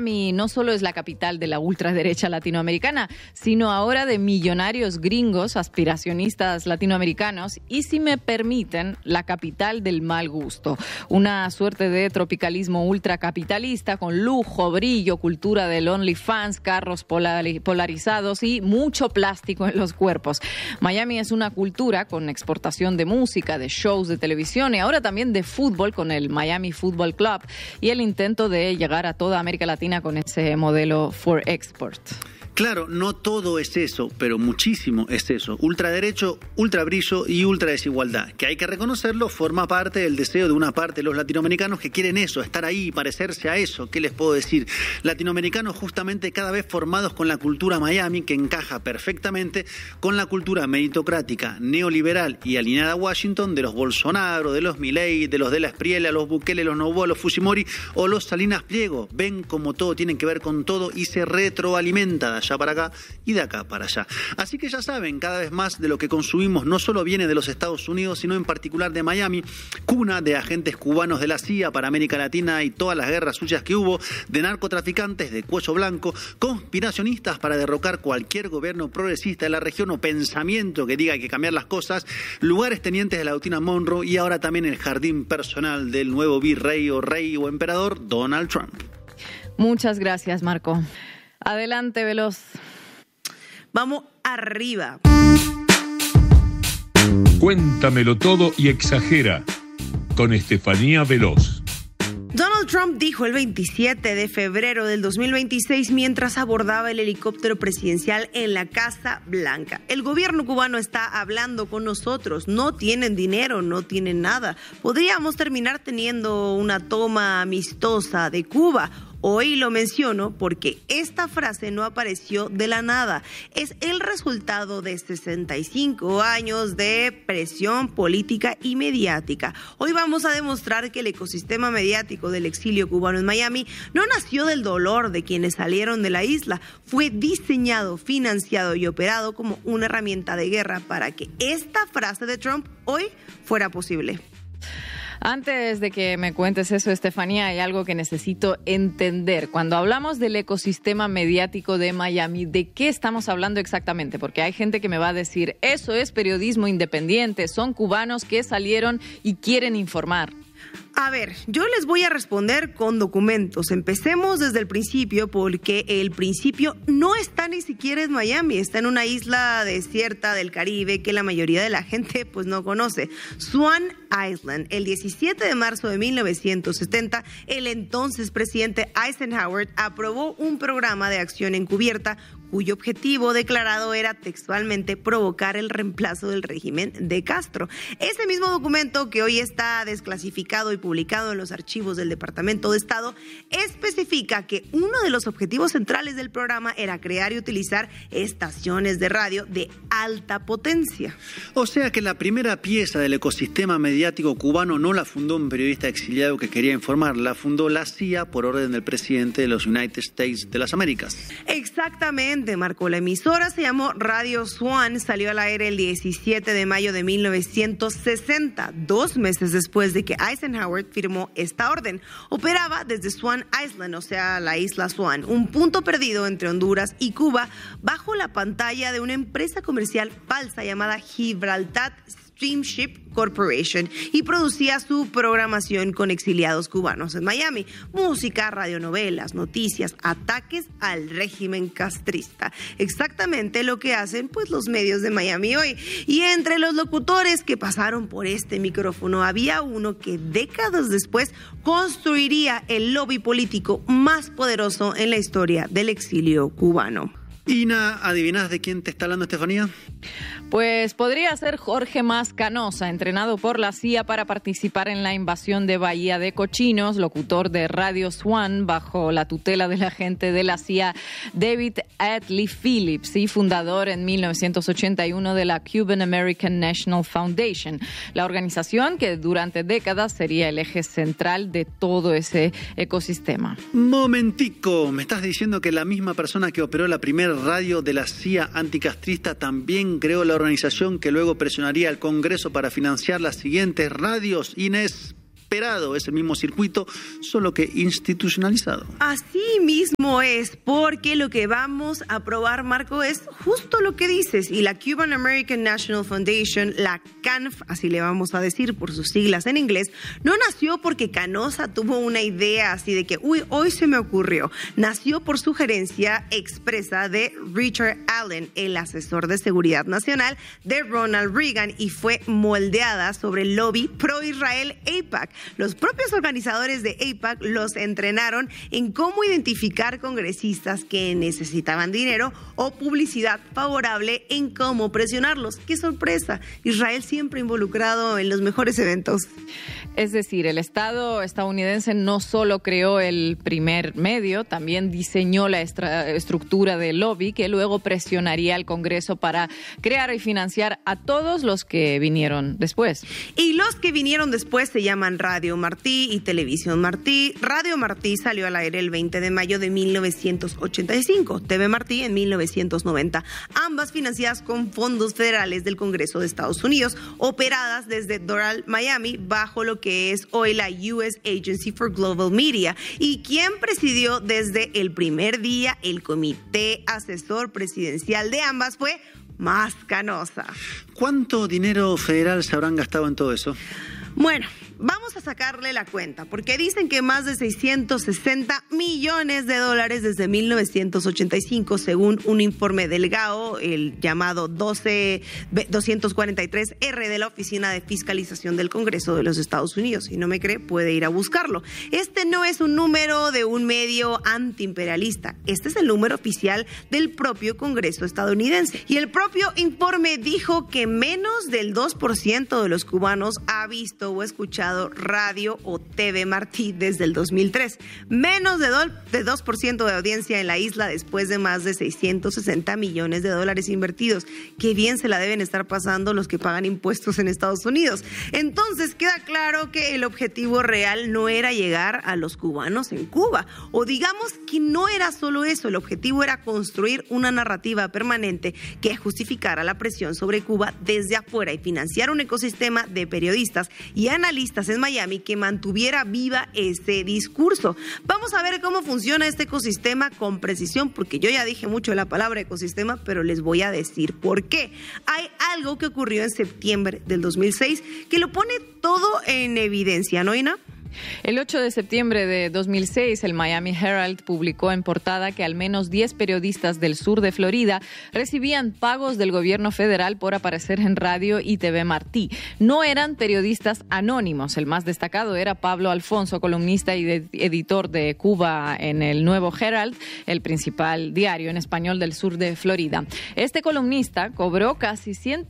Miami no solo es la capital de la ultraderecha latinoamericana, sino ahora de millonarios gringos, aspiracionistas latinoamericanos y, si me permiten, la capital del mal gusto. Una suerte de tropicalismo ultracapitalista con lujo, brillo, cultura del OnlyFans, carros polarizados y mucho plástico en los cuerpos. Miami es una cultura con exportación de música, de shows de televisión y ahora también de fútbol con el Miami Football Club y el intento de llegar a toda América Latina con ese modelo for export. Claro, no todo es eso, pero muchísimo es eso. Ultraderecho, ultrabrillo y ultradesigualdad, que hay que reconocerlo, forma parte del deseo de una parte de los latinoamericanos que quieren eso, estar ahí, parecerse a eso. ¿Qué les puedo decir? Latinoamericanos justamente cada vez formados con la cultura Miami, que encaja perfectamente con la cultura meritocrática, neoliberal y alineada a Washington de los Bolsonaro, de los Milei, de los de la Espriella, los Bukele, los Noboa, los Fujimori o los Salinas Pliego. Ven como todo tiene que ver con todo y se retroalimenta allá para acá y de acá para allá. Así que ya saben, cada vez más de lo que consumimos no solo viene de los Estados Unidos, sino en particular de Miami, cuna de agentes cubanos de la CIA para América Latina y todas las guerras suyas que hubo, de narcotraficantes de cuello blanco, conspiracionistas para derrocar cualquier gobierno progresista de la región o pensamiento que diga que cambiar las cosas, lugares tenientes de la doctrina Monroe y ahora también el jardín personal del nuevo virrey o rey o emperador Donald Trump. Muchas gracias, Marco. Adelante, Veloz. Vamos arriba. Cuéntamelo todo y exagera, con Estefanía Veloz. Donald Trump dijo el 27 de febrero del 2026 mientras abordaba el helicóptero presidencial en la Casa Blanca: el gobierno cubano está hablando con nosotros, no tienen dinero, no tienen nada. Podríamos terminar teniendo una toma amistosa de Cuba. Hoy lo menciono porque esta frase no apareció de la nada. Es el resultado de 65 años de presión política y mediática. Hoy vamos a demostrar que el ecosistema mediático del exilio cubano en Miami no nació del dolor de quienes salieron de la isla. Fue diseñado, financiado y operado como una herramienta de guerra para que esta frase de Trump hoy fuera posible. Antes de que me cuentes eso, Estefanía, hay algo que necesito entender. Cuando hablamos del ecosistema mediático de Miami, ¿de qué estamos hablando exactamente? Porque hay gente que me va a decir, eso es periodismo independiente, son cubanos que salieron y quieren informar. A ver, yo les voy a responder con documentos. Empecemos desde el principio, porque el principio no está ni siquiera en Miami, está en una isla desierta del Caribe que la mayoría de la gente pues no conoce. Swan Island. El 17 de marzo de 1970, el entonces presidente Eisenhower aprobó un programa de acción encubierta cuyo objetivo declarado era textualmente provocar el reemplazo del régimen de Castro. Ese mismo documento, que hoy está desclasificado y publicado en los archivos del Departamento de Estado, especifica que uno de los objetivos centrales del programa era crear y utilizar estaciones de radio de alta potencia. O sea que la primera pieza del ecosistema mediático cubano no la fundó un periodista exiliado que quería informar, la fundó la CIA por orden del presidente de los United States de las Américas. Exactamente, Marco. La emisora se llamó Radio Swan, salió al aire el 17 de mayo de 1960, 2 meses después de que Eisenhower firmó esta orden. Operaba desde Swan Island, o sea, la isla Swan, un punto perdido entre Honduras y Cuba, bajo la pantalla de una empresa comercial falsa llamada Gibraltar Steamship Corporation, y producía su programación con exiliados cubanos en Miami: música, radionovelas, noticias, ataques al régimen castrista. Exactamente lo que hacen pues los medios de Miami hoy. Y entre los locutores que pasaron por este micrófono había uno que décadas después construiría el lobby político más poderoso en la historia del exilio cubano. Ina, ¿adivinás de quién te está hablando, Estefanía? Pues podría ser Jorge Mascanosa, entrenado por la CIA para participar en la invasión de Bahía de Cochinos, locutor de Radio Swan bajo la tutela del agente de la CIA David Atlee Phillips y fundador en 1981 de la Cuban American National Foundation, la organización que durante décadas sería el eje central de todo ese ecosistema. Momentico, ¿me estás diciendo que la misma persona que operó la primera radio de la CIA anticastrista también creó la organización que luego presionaría al Congreso para financiar las siguientes radios? Inés esperado, es el mismo circuito, solo que institucionalizado. Así mismo es, porque lo que vamos a probar, Marco, es justo lo que dices. Y la Cuban American National Foundation, la CANF, así le vamos a decir por sus siglas en inglés, no nació porque Canosa tuvo una idea así de que, hoy se me ocurrió. Nació por sugerencia expresa de Richard Allen, el asesor de seguridad nacional de Ronald Reagan, y fue moldeada sobre el lobby pro-Israel AIPAC. Los propios organizadores de AIPAC los entrenaron en cómo identificar congresistas que necesitaban dinero o publicidad favorable, en cómo presionarlos. ¡Qué sorpresa! Israel siempre involucrado en los mejores eventos. Es decir, el Estado estadounidense no solo creó el primer medio, también diseñó la estructura del lobby que luego presionaría al Congreso para crear y financiar a todos los que vinieron después. Y los que vinieron después se llaman Radio Martí y Televisión Martí. Radio Martí salió al aire el 20 de mayo de 1985, TV Martí en 1990, ambas financiadas con fondos federales del Congreso de Estados Unidos, operadas desde Doral, Miami, bajo lo que es hoy la US Agency for Global Media, y quien presidió desde el primer día el comité asesor presidencial de ambas fue Más Canosa. ¿Cuánto dinero federal se habrán gastado en todo eso? Bueno, vamos a sacarle la cuenta, porque dicen que más de 660 millones de dólares desde 1985, según un informe del GAO, el llamado 243R de la Oficina de Fiscalización del Congreso de los Estados Unidos. Si no me cree, puede ir a buscarlo. Este no es un número de un medio antiimperialista, este es el número oficial del propio Congreso estadounidense. Y el propio informe dijo que menos del 2% de los cubanos ha visto o escuchado radio o TV Martí desde el 2003. Menos de 2% de audiencia en la isla después de más de 660 millones de dólares invertidos. Qué bien se la deben estar pasando los que pagan impuestos en Estados Unidos. Entonces queda claro que el objetivo real no era llegar a los cubanos en Cuba. O digamos que no era solo eso, el objetivo era construir una narrativa permanente que justificara la presión sobre Cuba desde afuera y financiar un ecosistema de periodistas y analistas en Miami que mantuviera viva ese discurso. Vamos a ver cómo funciona este ecosistema con precisión, porque yo ya dije mucho de la palabra ecosistema, pero les voy a decir por qué. Hay algo que ocurrió en septiembre del 2006 que lo pone todo en evidencia, ¿no, Ina? El 8 de septiembre de 2006, el Miami Herald publicó en portada que al menos 10 periodistas del sur de Florida recibían pagos del gobierno federal por aparecer en Radio y TV Martí. No eran periodistas anónimos. El más destacado era Pablo Alfonso, columnista y editor de Cuba en el Nuevo Herald, el principal diario en español del sur de Florida. Este columnista cobró casi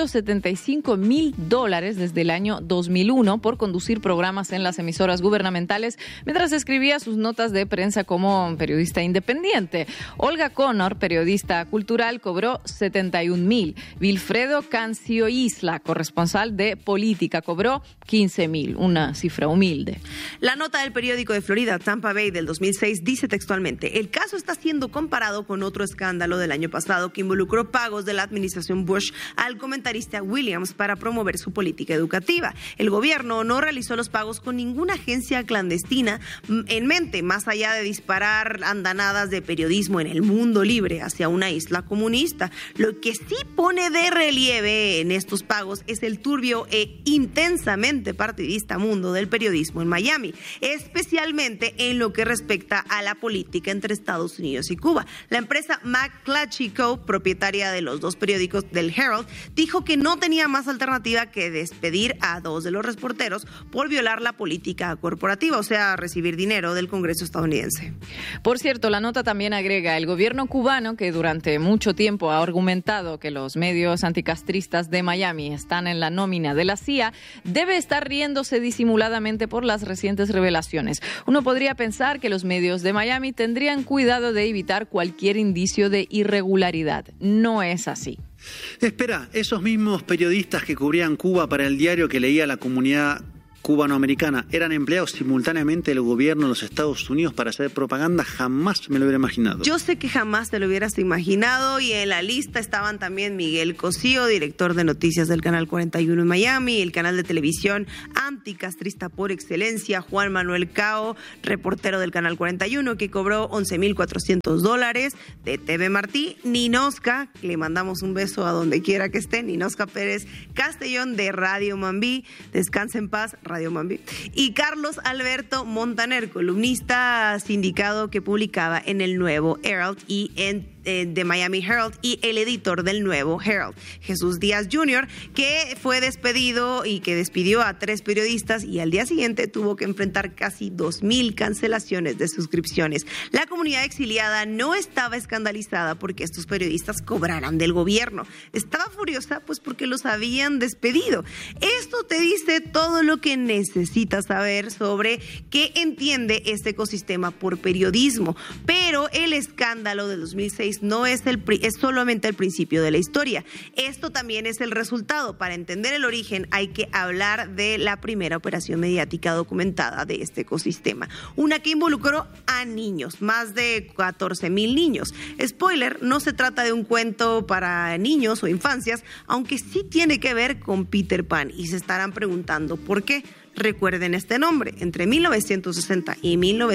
$175,000 desde el año 2001 por conducir programas en las emisoras gubernamentales mientras escribía sus notas de prensa como periodista independiente. Olga Connor, periodista cultural, cobró $71,000. Wilfredo Cancio Isla, corresponsal de política, cobró $15,000, una cifra humilde. La nota del periódico de Florida, Tampa Bay, del 2006, dice textualmente: el caso está siendo comparado con otro escándalo del año pasado que involucró pagos de la administración Bush al comentarista Williams para promover su política educativa. El gobierno no realizó los pagos con ninguna agencia clandestina en mente, más allá de disparar andanadas de periodismo en el mundo libre hacia una isla comunista. Lo que sí pone de relieve en estos pagos es el turbio e intensamente partidista mundo del periodismo en Miami, especialmente en lo que respecta a la política entre Estados Unidos y Cuba. La empresa McClatchy Co., propietaria de los dos periódicos del Herald, dijo que no tenía más alternativa que despedir a 2 de los reporteros por violar la política corporativa, o sea, recibir dinero del Congreso estadounidense. Por cierto, la nota también agrega: el gobierno cubano, que durante mucho tiempo ha argumentado que los medios anticastristas de Miami están en la nómina de la CIA, debe estar riéndose disimuladamente por las recientes revelaciones. Uno podría pensar que los medios de Miami tendrían cuidado de evitar cualquier indicio de irregularidad. No es así. Espera, esos mismos periodistas que cubrían Cuba para el diario que leía la comunidad cubanoamericana eran empleados simultáneamente del gobierno de los Estados Unidos para hacer propaganda, jamás me lo hubiera imaginado. Yo sé que jamás te lo hubieras imaginado, y en la lista estaban también Miguel Cosío, director de noticias del Canal 41 en Miami, el canal de televisión anticastrista por excelencia, Juan Manuel Cao, reportero del Canal 41, que cobró $11,400 de TV Martí, Ninosca, que le mandamos un beso a donde quiera que esté, Ninosca Pérez Castellón de Radio Mambí, descansa en paz, Radio Mambí, y Carlos Alberto Montaner, columnista sindicado que publicaba en el Nuevo Herald y de Miami Herald, y el editor del Nuevo Herald, Jesús Díaz Jr., que fue despedido y que despidió a 3 periodistas, y al día siguiente tuvo que enfrentar casi 2,000 cancelaciones de suscripciones. La comunidad exiliada no estaba escandalizada porque estos periodistas cobraran del gobierno. Estaba furiosa pues porque los habían despedido. Esto te dice todo lo que necesitas saber sobre qué entiende este ecosistema por periodismo. Pero el escándalo de 2006 no es solamente el principio de la historia. Esto también es el resultado. Para entender el origen hay que hablar de la primera operación mediática documentada de este ecosistema. Una que involucró a niños, más de 14,000 niños. Spoiler, no se trata de un cuento para niños o infancias, aunque sí tiene que ver con Peter Pan, y se estarán preguntando ¿por qué? Recuerden este nombre. Entre 1960 y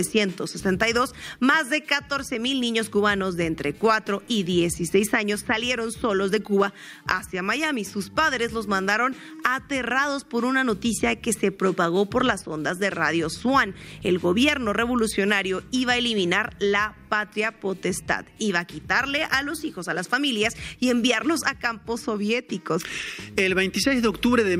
1962, más de 14,000 niños cubanos de entre 4 y 16 años salieron solos de Cuba hacia Miami. Sus padres los mandaron aterrados por una noticia que se propagó por las ondas de Radio Swan. El gobierno revolucionario iba a eliminar la patria potestad, iba a quitarle a los hijos a las familias y enviarlos a campos soviéticos. El 26 de octubre de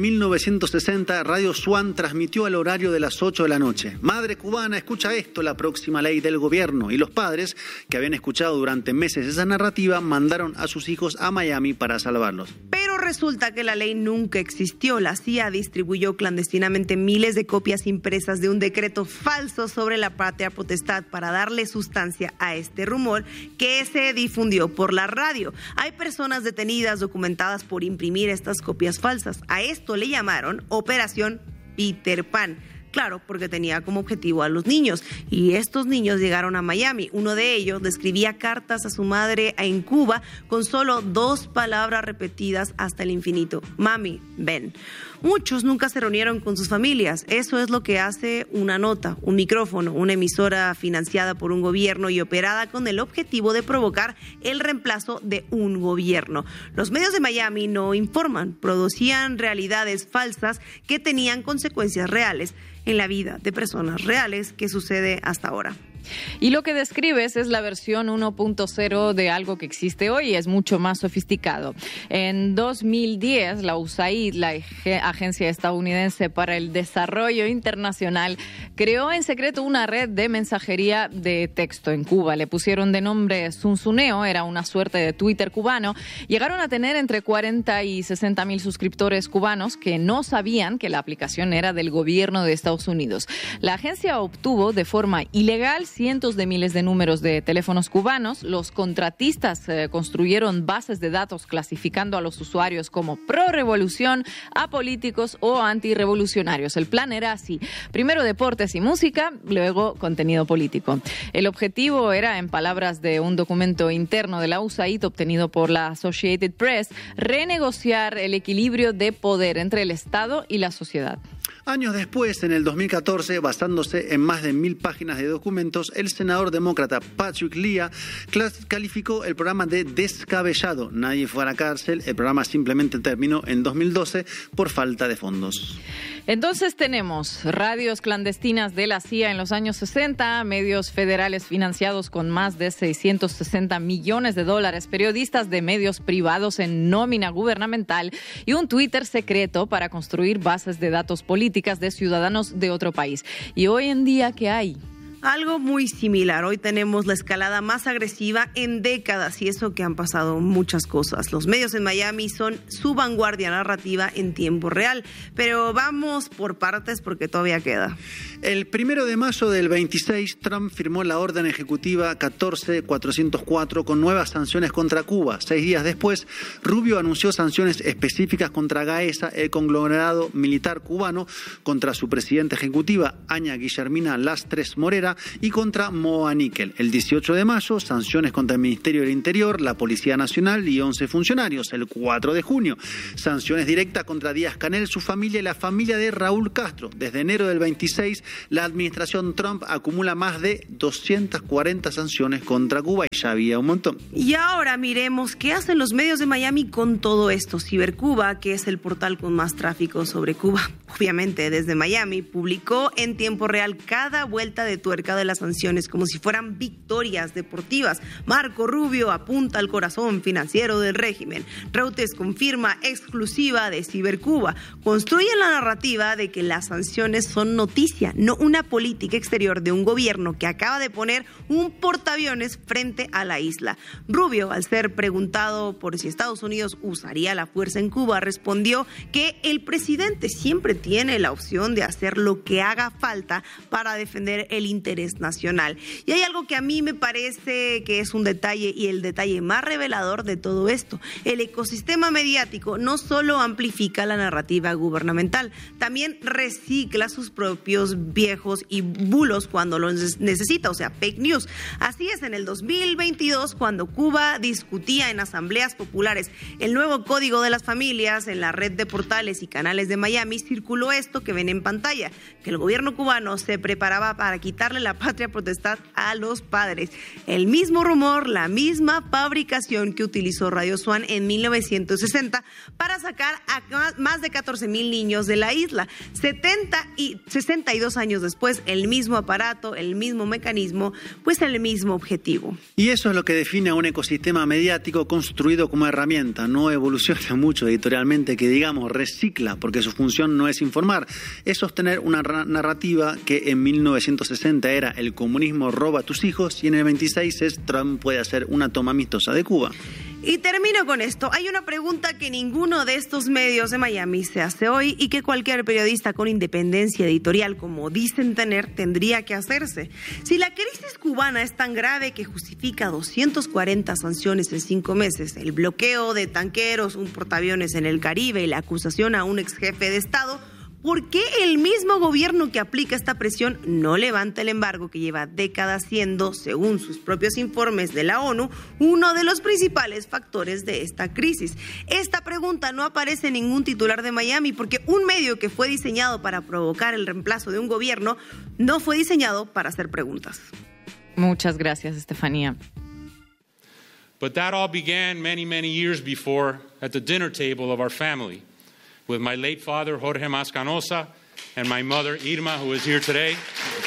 1960, Radio Swan transmitió al horario de las 8 de la noche. Madre cubana, escucha esto, la próxima ley del gobierno. Y los padres, que habían escuchado durante meses esa narrativa, mandaron a sus hijos a Miami para salvarlos. Pero resulta que la ley nunca existió. La CIA distribuyó clandestinamente miles de copias impresas de un decreto falso sobre la patria potestad para darle sustancia a este rumor que se difundió por la radio. Hay personas detenidas documentadas por imprimir estas copias falsas. A esto le llamaron Operación Peter Pan. Claro, porque tenía como objetivo a los niños, y estos niños llegaron a Miami. Uno de ellos le escribía cartas a su madre en Cuba con solo 2 palabras repetidas hasta el infinito: mami, ven. Muchos nunca se reunieron con sus familias. Eso es lo que hace una nota, un micrófono, una emisora financiada por un gobierno y operada con el objetivo de provocar el reemplazo de un gobierno. Los medios de Miami no informan, producían realidades falsas que tenían consecuencias reales en la vida de personas reales, que sucede hasta ahora. Y lo que describes es la versión 1.0 de algo que existe hoy y es mucho más sofisticado. En 2010, la USAID, la Agencia Estadounidense para el Desarrollo Internacional, creó en secreto una red de mensajería de texto en Cuba. Le pusieron de nombre Zunzuneo, era una suerte de Twitter cubano. Llegaron a tener entre 40 y 60 mil suscriptores cubanos que no sabían que la aplicación era del gobierno de Estados Unidos. La agencia obtuvo de forma ilegal cientos de miles de números de teléfonos cubanos. Los contratistas construyeron bases de datos clasificando a los usuarios como pro-revolución, apolíticos o antirrevolucionarios. El plan era así: primero deportes y música, luego contenido político. El objetivo era, en palabras de un documento interno de la USAID obtenido por la Associated Press, renegociar el equilibrio de poder entre el Estado y la sociedad. Años después, en el 2014, basándose en más de 1,000 páginas de documentos, el senador demócrata Patrick Leahy calificó el programa de descabellado. Nadie fue a la cárcel, el programa simplemente terminó en 2012 por falta de fondos. Entonces tenemos radios clandestinas de la CIA en los años 60, medios federales financiados con más de $660 millones, periodistas de medios privados en nómina gubernamental y un Twitter secreto para construir bases de datos políticas de ciudadanos de otro país. ¿Y hoy en día qué hay? Algo muy similar. Hoy tenemos la escalada más agresiva en décadas y eso que han pasado muchas cosas. Los medios en Miami son su vanguardia narrativa en tiempo real, pero vamos por partes porque todavía queda. El 1 de mayo del 26, Trump firmó la orden ejecutiva 14404 con nuevas sanciones contra Cuba. 6 días después, Rubio anunció sanciones específicas contra Gaesa, el conglomerado militar cubano, contra su presidenta ejecutiva, Aña Guillermina Lastres Morera, y contra Moa Níquel. El 18 de mayo, sanciones contra el Ministerio del Interior, la Policía Nacional y 11 funcionarios. El 4 de junio, sanciones directas contra Díaz-Canel, su familia y la familia de Raúl Castro. Desde enero del 26, la administración Trump acumula más de 240 sanciones contra Cuba y ya había un montón. Y ahora miremos qué hacen los medios de Miami con todo esto. Cibercuba, que es el portal con más tráfico sobre Cuba, obviamente desde Miami, publicó en tiempo real cada vuelta de tuerca de las sanciones como si fueran victorias deportivas. Marco Rubio apunta al corazón financiero del régimen. Reuters confirma exclusiva de Cibercuba. Construyen la narrativa de que las sanciones son noticia, no una política exterior de un gobierno que acaba de poner un portaaviones frente a la isla. Rubio, al ser preguntado por si Estados Unidos usaría la fuerza en Cuba, respondió que el presidente siempre tiene la opción de hacer lo que haga falta para defender el interés nacional. Y hay algo que a mí me parece que es un detalle y el detalle más revelador de todo esto. El ecosistema mediático no solo amplifica la narrativa gubernamental, también recicla sus propios viejos y bulos cuando los necesita, o sea, fake news. Así es, en el 2022, cuando Cuba discutía en asambleas populares el nuevo Código de las Familias, en la red de portales y canales de Miami circuló esto que ven en pantalla, que el gobierno cubano se preparaba para quitarle la patria potestad a los padres. El mismo rumor, la misma fabricación que utilizó Radio Swan en 1960 para sacar a más de 14,000 niños de la isla. 62 años después, el mismo aparato, el mismo mecanismo, pues el mismo objetivo. Y eso es lo que define a un ecosistema mediático construido como herramienta. No evoluciona mucho editorialmente, que digamos recicla, porque su función no es informar, es sostener una narrativa que en 1960 era el comunismo roba a tus hijos y en el 26 es Trump puede hacer una toma amistosa de Cuba. Y termino con esto. Hay una pregunta que ninguno de estos medios de Miami se hace hoy y que cualquier periodista con independencia editorial, como dicen tener, tendría que hacerse. Si la crisis cubana es tan grave que justifica 240 sanciones en 5 meses, el bloqueo de tanqueros, un portaaviones en el Caribe y la acusación a un ex jefe de Estado, ¿por qué el mismo gobierno que aplica esta presión no levanta el embargo que lleva décadas siendo, según sus propios informes de la ONU, uno de los principales factores de esta crisis? Esta pregunta no aparece en ningún titular de Miami porque un medio que fue diseñado para provocar el reemplazo de un gobierno no fue diseñado para hacer preguntas. Muchas gracias, Estefanía. But that all began many, many years before at the dinner table of our family, with my late father, Jorge Mascanosa, and my mother, Irma, who is here today.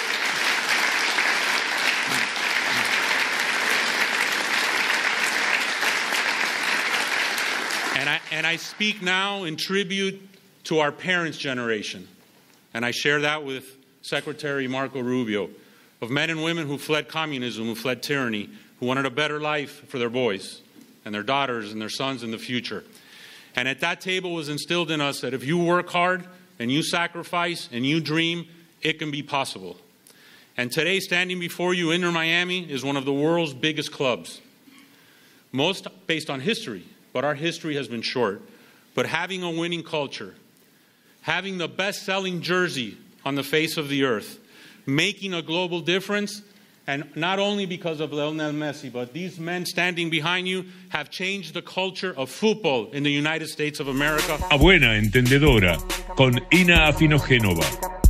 And I speak now in tribute to our parents' generation, and I share that with Secretary Marco Rubio, of men and women who fled communism, who fled tyranny, who wanted a better life for their boys and their daughters and their sons in the future. And at that table was instilled in us that if you work hard and you sacrifice and you dream, it can be possible. And today, standing before you, Inter Miami is one of the world's biggest clubs. Most based on history, but our history has been short. But having a winning culture, having the best-selling jersey on the face of the earth, making a global difference, and not only because of Lionel Messi, but these men standing behind you have changed the culture of football in the United States of America. A buena entendedora, con Ina Afinogénova.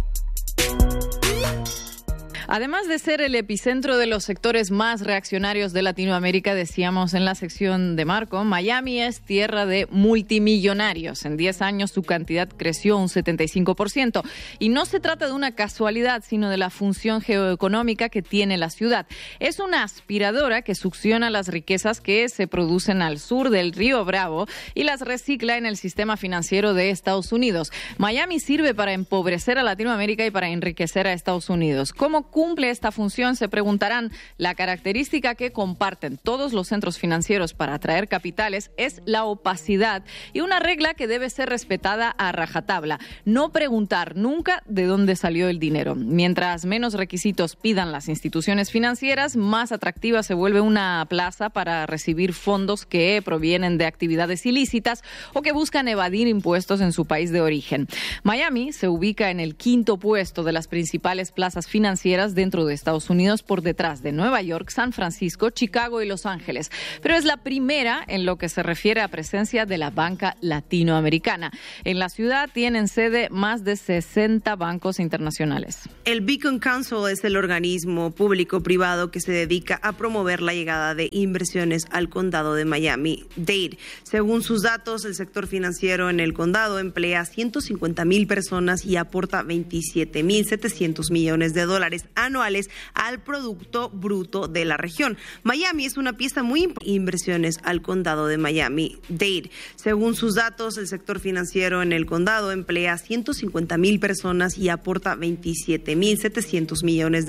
Además de ser el epicentro de los sectores más reaccionarios de Latinoamérica, decíamos en la sección de Marco, Miami es tierra de multimillonarios. En 10 años su cantidad creció un 75%. Y no se trata de una casualidad, sino de la función geoeconómica que tiene la ciudad. Es una aspiradora que succiona las riquezas que se producen al sur del Río Bravo y las recicla en el sistema financiero de Estados Unidos. Miami sirve para empobrecer a Latinoamérica y para enriquecer a Estados Unidos. Como cumple esta función, se preguntarán, la característica que comparten todos los centros financieros para atraer capitales es la opacidad y una regla que debe ser respetada a rajatabla, no preguntar nunca de dónde salió el dinero. Mientras menos requisitos pidan las instituciones financieras, más atractiva se vuelve una plaza para recibir fondos que provienen de actividades ilícitas o que buscan evadir impuestos en su país de origen. Miami se ubica en el 5º puesto de las principales plazas financieras dentro de Estados Unidos, por detrás de Nueva York, San Francisco, Chicago y Los Ángeles. Pero es la primera en lo que se refiere a presencia de la banca latinoamericana. En la ciudad tienen sede más de 60 bancos internacionales. El Beacon Council es el organismo público-privado que se dedica a promover la llegada de inversiones al condado de Miami-Dade. Según sus datos, el sector financiero en el condado emplea 150,000 personas y aporta 27,700 millones de dólares anuales al Producto Bruto de la región. Miami es una pieza muy importante. Inversiones al condado de Miami-Dade. Según sus datos, el sector financiero en el condado emplea 150,000 personas y aporta 27,700 millones de